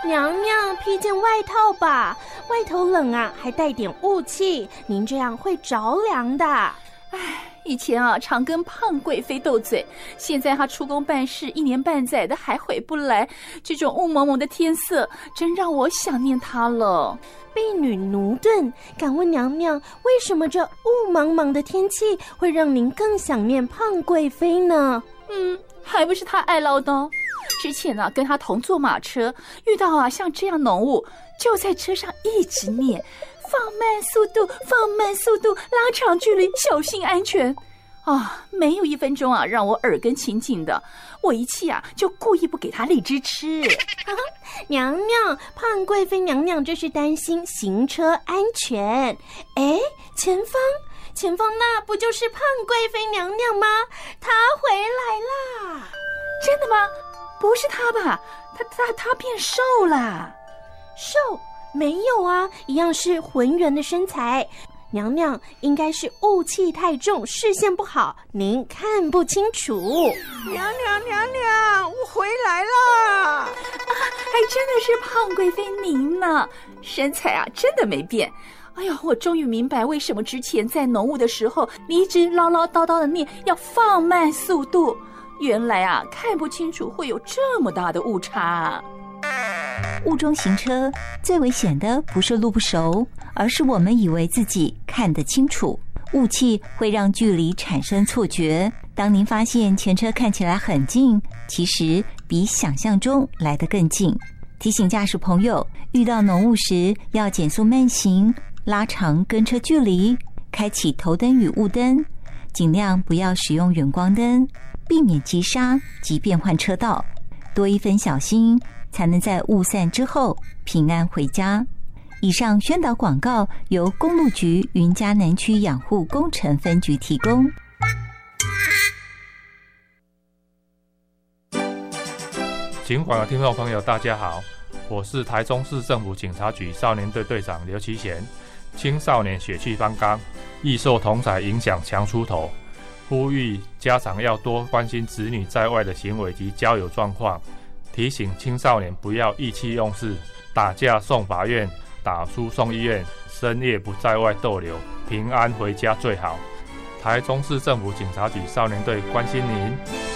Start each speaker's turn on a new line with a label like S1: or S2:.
S1: 娘娘披件外套吧，外头冷啊，还带点雾气，您这样会着凉的。
S2: 以前啊常跟胖贵妃斗嘴，现在她出宫办事1年半载的还回不来，这种雾蒙蒙的天色真让我想念她了。
S1: 婢女奴顿，敢问娘娘，为什么这雾茫茫的天气会让您更想念胖贵妃呢？
S2: 还不是她爱唠叨。之前啊跟她同坐马车，遇到啊像这样浓雾，就在车上一直念放慢速度，放慢速度，拉长距离，小心安全。没有1分钟啊让我耳根清净的，我一气啊就故意不给她荔枝吃。
S1: 娘娘，胖贵妃娘娘这是担心行车安全。前方那不就是胖贵妃娘娘吗？她回来啦！
S2: 真的吗？不是她吧？她变瘦啦？
S1: 瘦？没有啊，一样是浑圆的身材。娘娘应该是雾气太重，视线不好，您看不清楚。
S3: 娘娘，我回来啦！
S2: 还真的是胖贵妃您呢，身材啊真的没变。哎呦，我终于明白为什么之前在浓雾的时候，你一直唠唠叨叨的念要放慢速度，原来啊看不清楚会有这么大的误差。
S4: 雾中行车最危险的不是路不熟，而是我们以为自己看得清楚。雾气会让距离产生错觉，当您发现前车看起来很近，其实比想象中来得更近。提醒驾驶朋友，遇到浓雾时要减速慢行，拉长跟车距离，开启头灯与雾灯，尽量不要使用远光灯，避免急刹及变换车道，多一分小心，才能在雾散之后平安回家。以上宣导广告由公路局云嘉南区养护工程分局提供。
S5: 警广的听众朋友大家好，我是台中市政府警察局少年队队长刘其贤。青少年血气方刚，易受同侪影响强出头，呼吁家长要多关心子女在外的行为及交友状况，提醒青少年不要意气用事，打架送法院，打输送医院，深夜不在外逗留，平安回家最好。台中市政府警察局少年队关心您。